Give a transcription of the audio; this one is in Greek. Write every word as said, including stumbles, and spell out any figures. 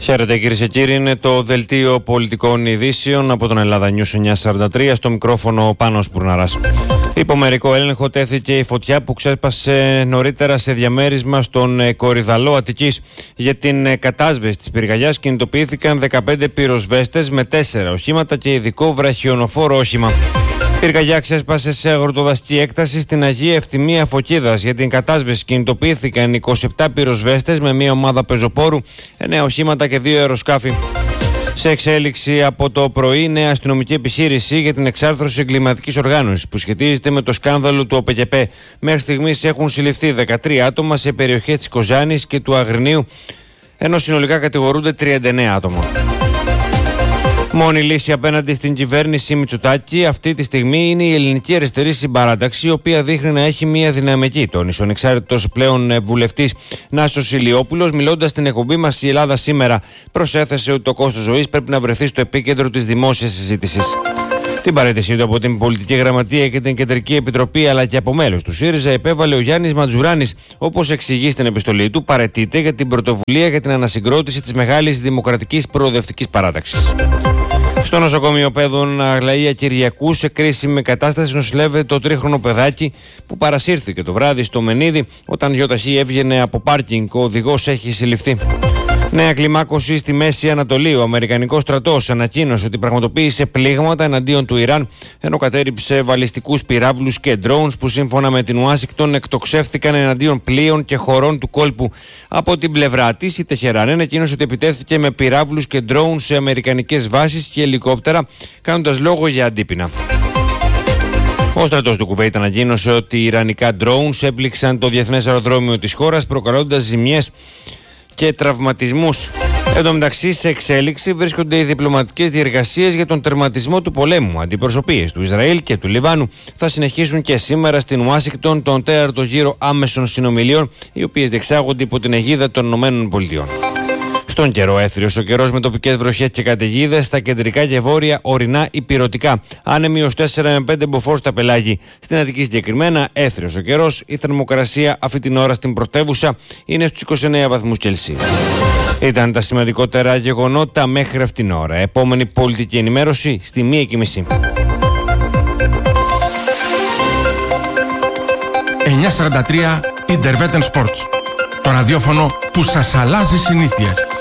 Χαίρετε κυρίες και κύριοι, είναι το δελτίο πολιτικών ειδήσεων από τον Ελλάδα News εννιακόσια σαράντα τρία, στο μικρόφωνο Πάνος Πουρναράς. Υπό μερικό έλεγχο τέθηκε η φωτιά που ξέσπασε νωρίτερα σε διαμέρισμα στον Κορυδαλό Αττικής. Για την κατάσβεση της πυρκαγιάς κινητοποιήθηκαν δεκαπέντε πυροσβέστες με τέσσερα οχήματα και ειδικό βραχιονοφόρο όχημα. Η πυρκαγιά ξέσπασε σε αγροτοδαστική έκταση στην Αγία Ευθυμία Φωκίδας. Για την κατάσβεση κινητοποιήθηκαν είκοσι επτά πυροσβέστες με μία ομάδα πεζοπόρου, εννέα οχήματα και δύο αεροσκάφη. Σε εξέλιξη από το πρωί, νέα αστυνομική επιχείρηση για την εξάρθρωση εγκληματικής οργάνωσης που σχετίζεται με το σκάνδαλο του ΟΠΕΚΕΠΕ. Μέχρι στιγμής έχουν συλληφθεί δεκατρία άτομα σε περιοχές της Κοζάνης και του Αγρινίου, ενώ συνολικά κατηγορούνται τριάντα εννέα άτομα. Μόνη λύση απέναντι στην κυβέρνηση Μητσοτάκη αυτή τη στιγμή είναι η Ελληνική Αριστερή Συμπαράταξη, η οποία δείχνει να έχει μια δυναμική, τόνισε ο ανεξάρτητος πλέον βουλευτής Νάσος Ηλιόπουλος, μιλώντας στην εκπομπή μας Η Ελλάδα Σήμερα. Προσέθεσε ότι το κόστος ζωής πρέπει να βρεθεί στο επίκεντρο της δημόσιας συζήτησης. Την παραίτησή του από την Πολιτική Γραμματεία και την Κεντρική Επιτροπή, αλλά και από μέλος του ΣΥΡΙΖΑ, επέβαλε ο Γιάννης Ματζουράνης. Όπως εξηγεί στην επιστολή του, παραιτείται για την πρωτοβουλία για την ανασυγκρότηση της μεγάλης δημοκρατικής προοδευτικής παράταξης. Στο νοσοκομείο Παιδών Αγλαία Κυριακού, σε κρίσιμη κατάσταση, νοσηλεύεται το τρίχρονο παιδάκι που παρασύρθηκε το βράδυ στο Μενίδη όταν γιοταχή έβγαινε από πάρκινγκ. Ο οδηγός έχει συλληφθεί. Νέα κλιμάκωση στη Μέση Ανατολή. Ο Αμερικανικός στρατός ανακοίνωσε ότι πραγματοποίησε πλήγματα εναντίον του Ιράν, ενώ κατέριψε βαλιστικούς πυράβλους και drones που σύμφωνα με την Ουάσιγκτον εκτοξεύθηκαν εναντίον πλοίων και χωρών του κόλπου. Από την πλευρά της, η Τεχεράνη ανακοίνωσε ότι επιτέθηκε με πυράβλους και drones σε αμερικανικές βάσεις και ελικόπτερα, κάνοντας λόγο για αντίπεινα. Ο στρατός του Κουβέιτ ανακοίνωσε ότι οι ιρανικά drones έπληξαν το διεθνές αεροδρόμιο της χώρας, προκαλώντας ζημιές και τραυματισμούς. Εν τω μεταξύ, σε εξέλιξη βρίσκονται οι διπλωματικές διεργασίες για τον τερματισμό του πολέμου. Αντιπροσωπείες του Ισραήλ και του Λιβάνου θα συνεχίσουν και σήμερα στην Ουάσιγκτον τον τέταρτο γύρο άμεσων συνομιλίων, οι οποίες διεξάγονται υπό την αιγίδα των ΗΠΑ. Στον καιρό, έθριος ο καιρός με τοπικές βροχές και καταιγίδες στα κεντρικά και βόρεια ορεινά υπηρωτικά. Άνεμοι ως τέσσερα με πέντε μποφόρ στα πελάγη. Στην Αττική συγκεκριμένα, έθριος ο καιρός. Η θερμοκρασία αυτή την ώρα στην πρωτεύουσα είναι στους είκοσι εννέα βαθμούς Κελσίου. Ήταν τα σημαντικότερα γεγονότα μέχρι αυτήν την ώρα. Επόμενη πολιτική ενημέρωση στη μία και μισή. εννιακόσια σαράντα τρία Interveten Sports. Το ραδιόφωνο που σας αλλάζει συνήθειες.